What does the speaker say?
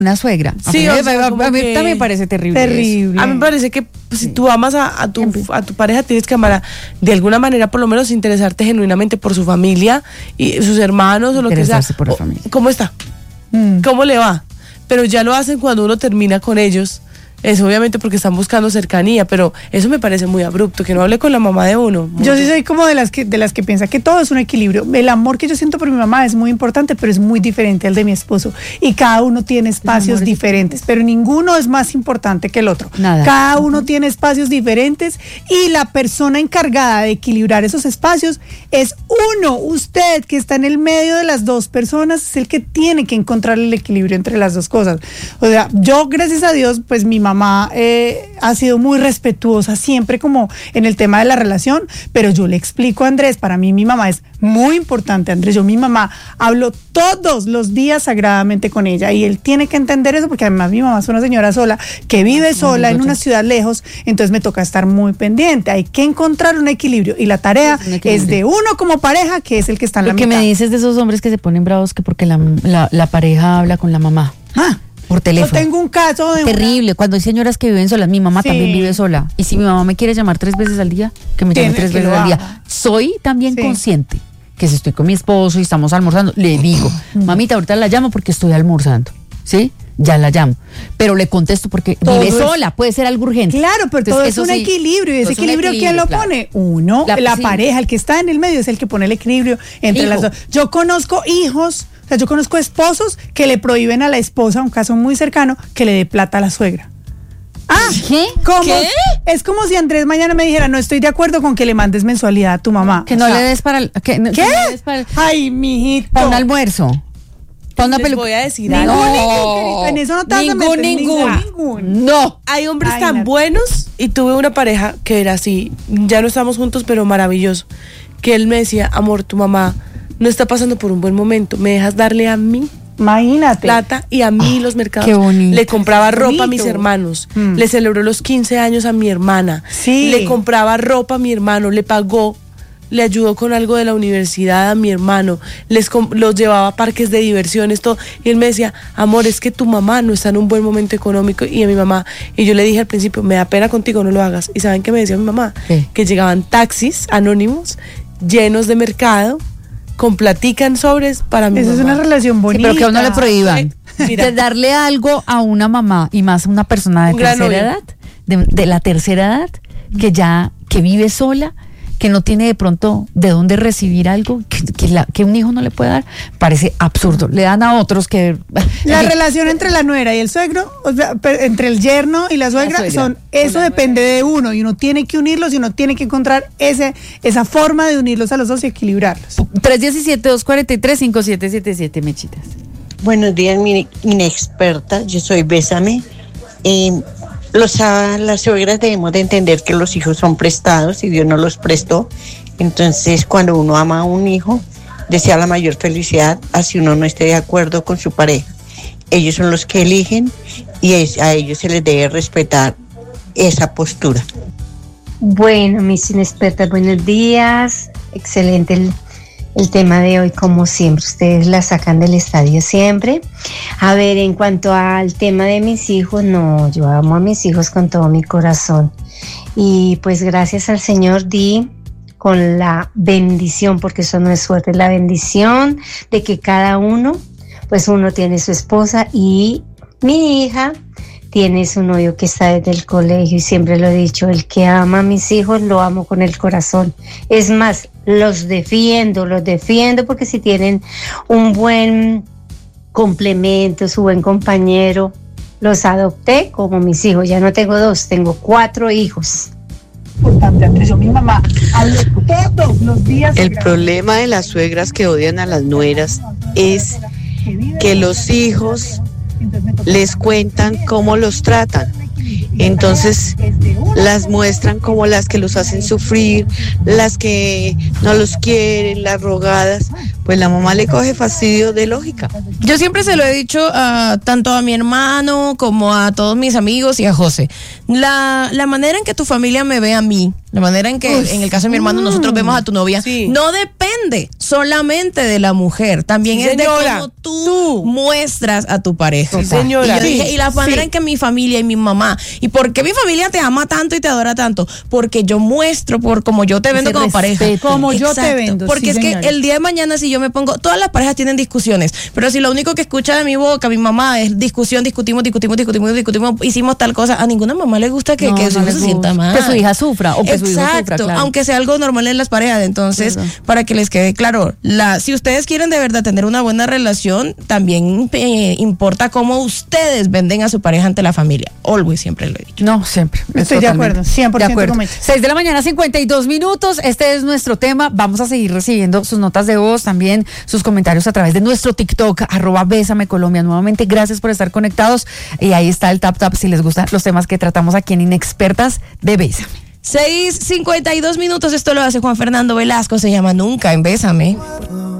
una suegra. Sí, a o sea, como mí que- también me parece terrible. A mí me parece que pues, si tú amas a tu pareja, tienes que amar de alguna manera, por lo menos interesarte genuinamente por su familia y sus hermanos o lo que sea. Interesarse por la familia. ¿Cómo está? ¿Cómo le va? Pero ya lo hacen cuando uno termina con ellos. Es obviamente porque están buscando cercanía, pero eso me parece muy abrupto, que no hable con la mamá de uno. Yo sí soy como de las que piensa que todo es un equilibrio. El amor que yo siento por mi mamá es muy importante, pero es muy diferente al de mi esposo. Y cada uno tiene espacios diferentes, pero ninguno es más importante que el otro. Nada. Cada uno tiene espacios diferentes y la persona encargada de equilibrar esos espacios es uno. Usted que está en el medio de las dos personas es el que tiene que encontrar el equilibrio entre las dos cosas. O sea, yo gracias a Dios, pues mi mamá ha sido muy respetuosa siempre como en el tema de la relación, pero yo le explico a Andrés, para mí mi mamá es muy importante, Andrés, mi mamá hablo todos los días sagradamente con ella y él tiene que entender eso porque además mi mamá es una señora sola que vive sola en una ciudad lejos, entonces me toca estar muy pendiente, hay que encontrar un equilibrio y la tarea es de uno como pareja que es el que está en la Lo que mitad. me dices de esos hombres que se ponen bravos que porque la pareja habla con la mamá. Por teléfono. Yo tengo un caso de terrible, cuando hay señoras que viven solas, mi mamá Sí. también vive sola. Y si mi mamá me quiere llamar 3 veces al día, que me llame Tiene 3 que veces lo al día. haga. Soy también Sí. consciente que si estoy con mi esposo y estamos almorzando, le digo, mamita, ahorita la llamo porque estoy almorzando, ¿sí? Ya la llamo. Pero le contesto porque Todo vive es- sola, puede ser algo urgente. Claro, pero Entonces, todo es eso un sí, equilibrio. ¿Y ese todo es un equilibrio quién lo claro. pone? Uno, la sí. pareja, el que está en el medio es el que pone el equilibrio entre Hijo. las dos. Yo conozco hijos, o sea, yo conozco esposos que le prohíben a la esposa, un caso muy cercano, que le dé plata a la suegra. ¿Qué? ¿Cómo? ¿Qué? Es como si Andrés mañana me dijera, no estoy de acuerdo con que le mandes mensualidad a tu mamá. Que O no sea, le des para el, que no ¿Qué? le des para Ay, mijito. un almuerzo. Para una Les peluca. voy a decir Ningún, algo. querido, en eso no te vas a meter, ningún. No. Hay hombres Ay, tan no. buenos y tuve una pareja que era así, ya no estamos juntos, pero maravilloso, que él me decía, amor, tu mamá no está pasando por un buen momento, me dejas darle a mí Imagínate. plata y a mí los mercados. qué bonito. Le compraba ropa a mis Bonito. hermanos, le celebró los 15 años a mi hermana, Sí. le compraba ropa a mi hermano, le pagó, le ayudó con algo de la universidad a mi hermano, los llevaba a parques de diversiones, todo. Y él me decía, amor, es que tu mamá no está en un buen momento económico. Y a mi mamá, y yo le dije al principio, me da pena contigo, no lo hagas. ¿Y saben qué me decía mi mamá? ¿Qué? Que llegaban taxis anónimos llenos de mercado con platica en sobres para mi Esa mamá. es una relación bonita. Pero que a uno le prohíban. Mira. De darle algo a una mamá y más a una persona de Un gran tercera novio. edad, de la tercera edad, que vive sola, que no tiene de pronto de dónde recibir algo que un hijo no le puede dar, parece absurdo. Le dan a otros que... La relación entre la nuera y el suegro, o sea, entre el yerno y la suegra, suegra. eso depende de uno y uno tiene que unirlos y uno tiene que encontrar esa forma de unirlos a los dos y equilibrarlos. 317-243-5777, mechitas. Buenos días, mi inexperta. Yo soy Bésame. Las suegras debemos de entender que los hijos son prestados y Dios nos los prestó. Entonces, cuando uno ama a un hijo, desea la mayor felicidad, así uno no esté de acuerdo con su pareja. Ellos son los que eligen y a ellos se les debe respetar esa postura. Bueno, mis inexpertas, buenos días. Excelente el tema de hoy, como siempre. Ustedes la sacan del estadio siempre. A ver, en cuanto al tema de mis hijos, no, yo amo a mis hijos con todo mi corazón. Y pues gracias al Señor di con la bendición, porque eso no es suerte, la bendición de que cada uno, pues uno tiene su esposa y mi hija tiene su novio que está desde el colegio, y siempre lo he dicho, el que ama a mis hijos lo amo con el corazón. Es más, los defiendo porque si tienen un buen complemento, su buen compañero, los adopté como mis hijos. Ya no tengo 2, tengo 4 hijos. Importante, Andrés, yo mi mamá hablo todos los días. El problema de las suegras que odian a las nueras es que los hijos les cuentan cómo los tratan. Entonces las muestran como las que los hacen sufrir, las que no los quieren, las rogadas. Pues la mamá le coge fastidio de lógica. Yo siempre se lo he dicho tanto a mi hermano como a todos mis amigos y a José. La manera en que tu familia me ve a mí La manera en que, en el caso de mi hermano, nosotros vemos a tu novia, Sí. no depende solamente de la mujer, también Sí, es de señora. cómo tú muestras a tu pareja. Sí, señora. Y yo dije, Sí, y la manera en que mi familia y mi mamá, ¿y por qué mi familia te ama tanto y te adora tanto? Porque yo muestro por como yo te vendo Ese como pareja. respeto. Como yo te Exacto. vendo, Porque sí, es señora. que el día de mañana, si yo me pongo, todas las parejas tienen discusiones, pero si lo único que escucha de mi boca, mi mamá, es discusión, discutimos, hicimos tal cosa, a ninguna mamá le gusta que No, su no hijo les se sienta gusta. mal. Que su hija sufra o que su hijo sufra, Exacto, claro. aunque sea algo normal en las parejas. Entonces, Verdad. para que les quede claro, si ustedes quieren de verdad tener una buena relación, también importa cómo ustedes venden a su pareja ante la familia. Always, siempre lo he dicho. No, siempre. Estoy de acuerdo, 100% de acuerdo. con ella. 6 de la mañana, 52 minutos. Este es nuestro tema. Vamos a seguir recibiendo sus notas de voz, también sus comentarios a través de nuestro TikTok, @Bésame Colombia. Nuevamente, gracias por estar conectados. Y ahí está el tap si les gustan los temas que tratamos aquí en Inexpertas de Bésame. 6:52 minutos. Esto lo hace Juan Fernando Velasco. Se llama Nunca en Bésame.